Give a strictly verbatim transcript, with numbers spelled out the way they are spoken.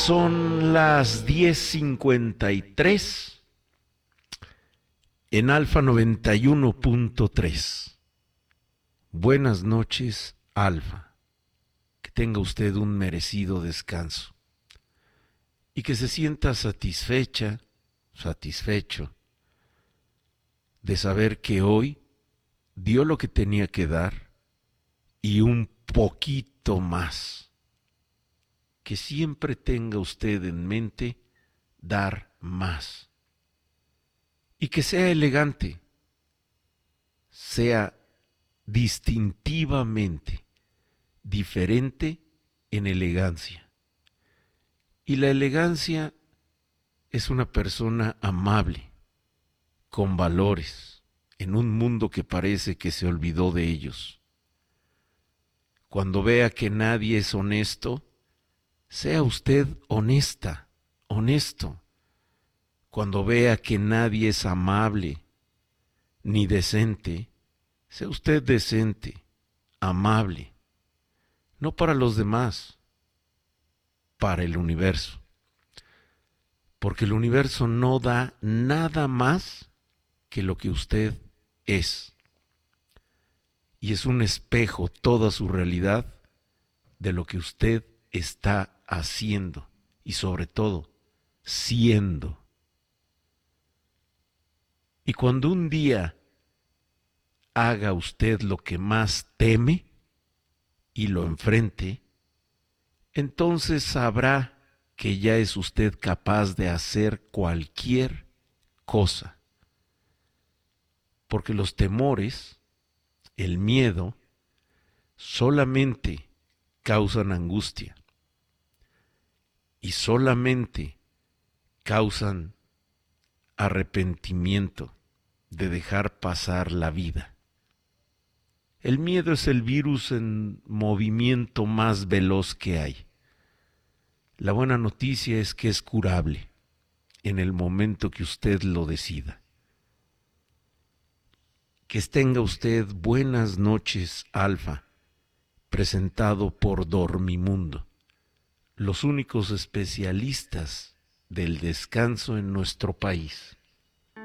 Son las diez cincuenta y tres en Alfa noventa y uno punto tres. Buenas noches, Alfa. Que tenga usted un merecido descanso y que se sienta satisfecha, satisfecho de saber que hoy dio lo que tenía que dar y un poquito más. Que siempre tenga usted en mente dar más. Y que sea elegante, sea distintivamente diferente en elegancia. Y la elegancia es una persona amable, con valores, en un mundo que parece que se olvidó de ellos. Cuando vea que nadie es honesto, sea usted honesta, honesto. Cuando vea que nadie es amable ni decente, sea usted decente, amable. No para los demás, para el universo. Porque el universo no da nada más que lo que usted es. Y es un espejo toda su realidad de lo que usted está haciendo y sobre todo siendo. Y cuando un día haga usted lo que más teme y lo enfrente, entonces sabrá que ya es usted capaz de hacer cualquier cosa. Porque los temores, el miedo, solamente causan angustia y solamente causan arrepentimiento de dejar pasar la vida. El miedo es el virus en movimiento más veloz que hay. La buena noticia es que es curable en el momento que usted lo decida. Que tenga usted buenas noches, Alfa, presentado por Dormimundo, los únicos especialistas del descanso en nuestro país.